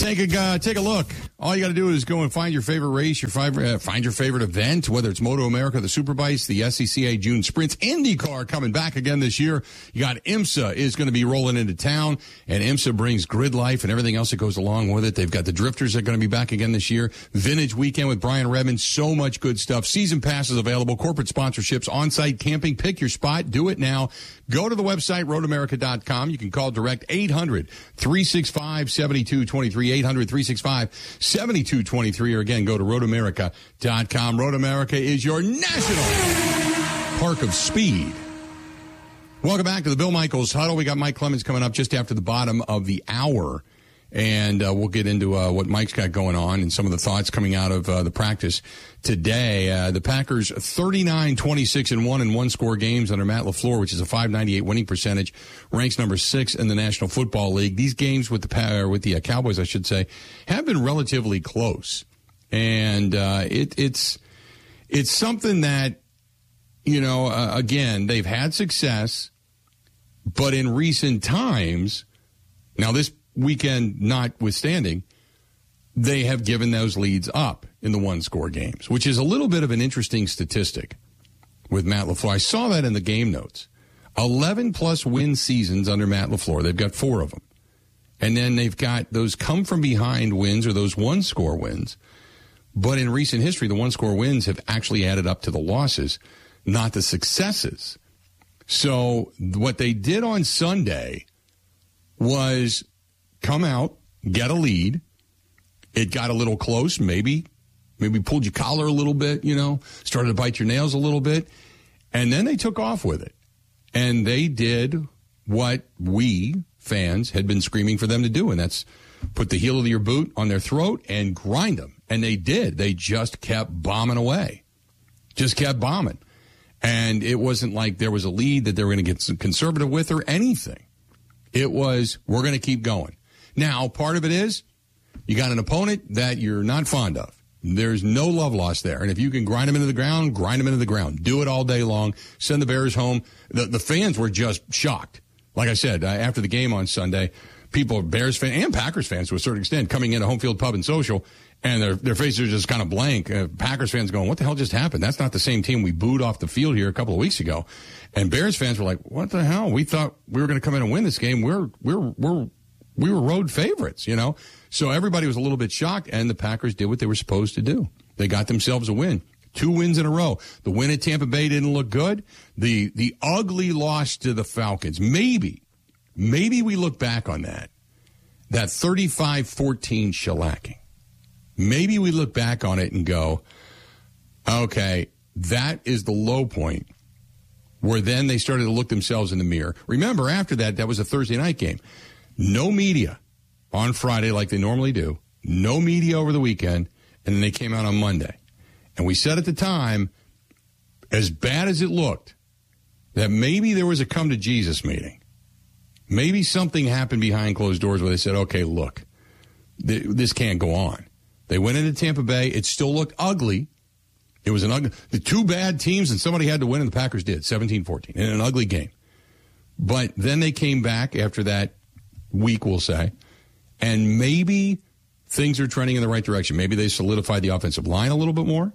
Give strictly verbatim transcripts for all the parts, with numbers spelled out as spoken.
Take a uh, take a look. All you got to do is go and find your favorite race, your favorite, uh, find your favorite event, whether it's Moto America, the Superbikes, the S C C A June Sprints, IndyCar coming back again this year. You got IMSA is going to be rolling into town, and IMSA brings grid life and everything else that goes along with it. They've got the Drifters that are going to be back again this year. Vintage Weekend with Brian Redmond. So much good stuff. Season passes available. Corporate sponsorships. On-site camping. Pick your spot. Do it now. Go to the website, road america dot com. You can call direct eight hundred, three six five, seven two two three, eight hundred, three six five, seven two two three, or again, go to road america dot com. Road America is your national park of speed. Welcome back to the Bill Michaels Huddle. We got Mike Clemens coming up just after the bottom of the hour, and uh, we'll get into uh, what Mike's got going on and some of the thoughts coming out of uh, the practice today. Uh, the Packers thirty-nine, twenty-six, and one in one-score games under Matt LaFleur, which is a five ninety-eight winning percentage, ranks number six in the National Football League. These games with the or with the uh, Cowboys, I should say, have been relatively close, and uh, it, it's it's something that, you know, uh, again, they've had success, but in recent times, now this weekend notwithstanding, they have given those leads up in the one-score games, which is a little bit of an interesting statistic with Matt LaFleur. I saw that in the game notes. eleven-plus win seasons under Matt LaFleur. They've got four of them. And then they've got those come-from-behind wins or those one-score wins. But in recent history, the one-score wins have actually added up to the losses, not the successes. So what they did on Sunday was come out, get a lead. It got a little close, maybe. Maybe pulled your collar a little bit, you know, started to bite your nails a little bit. And then they took off with it. And they did what we, fans, had been screaming for them to do, and that's put the heel of your boot on their throat and grind them. And they did. They just kept bombing away. Just kept bombing. And it wasn't like there was a lead that they were going to get some conservative with or anything. It was, we're going to keep going. Now, part of it is you got an opponent that you're not fond of. There's no love lost there. And if you can grind them into the ground, grind them into the ground. Do it all day long. Send the Bears home. The, the fans were just shocked. Like I said, uh, after the game on Sunday, people, Bears fans and Packers fans to a certain extent, coming into Home Field Pub and Social, and their their faces are just kind of blank. Uh, Packers fans going, what the hell just happened? That's not the same team we booed off the field here a couple of weeks ago. And Bears fans were like, what the hell? We thought we were going to come in and win this game. We're we're we're we were road favorites, you know? So everybody was a little bit shocked, and the Packers did what they were supposed to do. They got themselves a win. Two wins in a row. The win at Tampa Bay didn't look good. The the ugly loss to the Falcons. Maybe, maybe we look back on that, that thirty-five fourteen shellacking. Maybe we look back on it and go, okay, that is the low point, where then they started to look themselves in the mirror. Remember, after that, that was a Thursday night game. No media on Friday like they normally do. No media over the weekend, and then they came out on Monday. And we said at the time, as bad as it looked, that maybe there was a come-to-Jesus meeting. Maybe something happened behind closed doors where they said, okay, look, th- this can't go on. They went into Tampa Bay. It still looked ugly. It was an ugly. The two bad teams, and somebody had to win, and the Packers did, seventeen fourteen, in an ugly game. But then they came back after that week, we'll say, and maybe things are trending in the right direction. Maybe they solidified the offensive line a little bit more.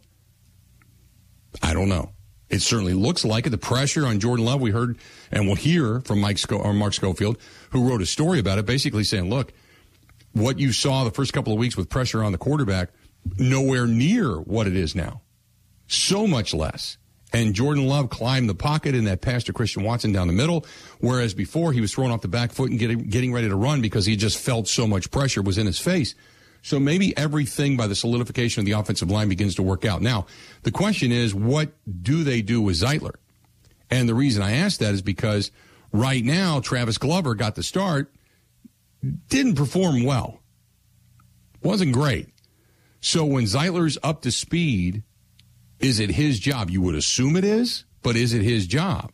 I don't know. It certainly looks like it. The pressure on Jordan Love, we heard, and we'll hear from Mike Sco- or Mark Schofield, who wrote a story about it, basically saying, look, what you saw the first couple of weeks with pressure on the quarterback, nowhere near what it is now. So much less. And Jordan Love climbed the pocket in that pass to Christian Watson down the middle, whereas before he was thrown off the back foot and getting, getting ready to run because he just felt so much pressure was in his face. So maybe everything by the solidification of the offensive line begins to work out. Now, the question is, what do they do with Zeitler? And the reason I ask that is because right now, Travis Glover got the start, didn't perform well. Wasn't great. So when Zeitler's up to speed, is it his job? You would assume it is, but is it his job?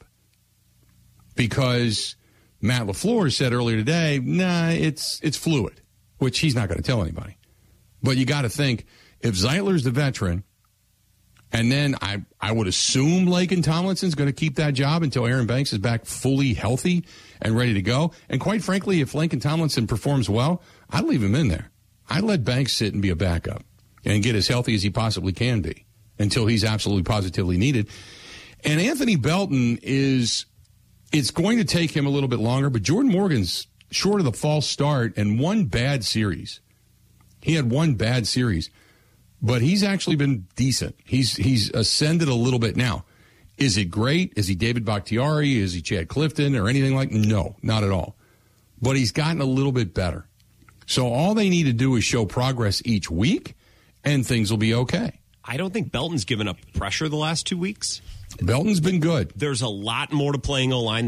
Because Matt LaFleur said earlier today, nah, it's it's fluid, which he's not going to tell anybody. But you got to think, if Zeitler's the veteran, and then I, I would assume Laken Tomlinson's going to keep that job until Aaron Banks is back fully healthy and ready to go. And quite frankly, if Laken Tomlinson performs well, I'd leave him in there. I let Banks sit and be a backup and get as healthy as he possibly can be until he's absolutely positively needed. And Anthony Belton is, it's going to take him a little bit longer, but Jordan Morgan's short of the false start and one bad series. He had one bad series, but he's actually been decent. He's he's ascended a little bit now. Is it great? Is he David Bakhtiari? Is he Chad Clifton or anything like? No, not at all. But he's gotten a little bit better. So all they need to do is show progress each week, and things will be okay. I don't think Belton's given up pressure the last two weeks. Belton's been good. There's a lot more to playing O-line